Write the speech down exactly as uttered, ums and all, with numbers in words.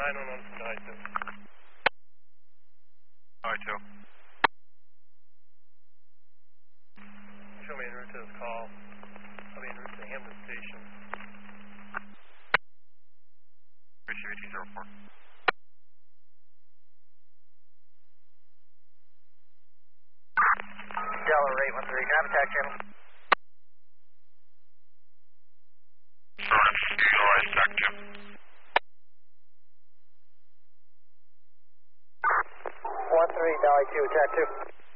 nine one one from nine two. nine two. Show me en route to this call. I'll be en route to Hamlin Station. Receive eighteen zero four. Delaware eight one three, can I have a tax channel? Affirmative, utilize tac two. one three, Dolly two, attack two.